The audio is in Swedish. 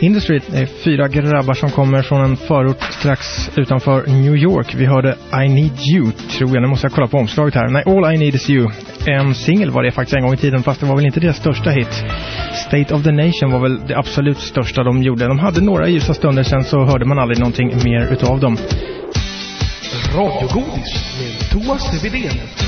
Industry är 4 grabbar som kommer från en förort strax utanför New York. Vi hörde I Need You, tror jag. Nu måste jag kolla på omslaget här. Nej, All I Need Is You. En singel var det faktiskt en gång i tiden, fast det var väl inte deras största hit. State of the Nation var väl det absolut största de gjorde. De hade några ljusa stunder, sen så hörde man aldrig någonting mer utav dem. Radiogodis med Thomas Widén.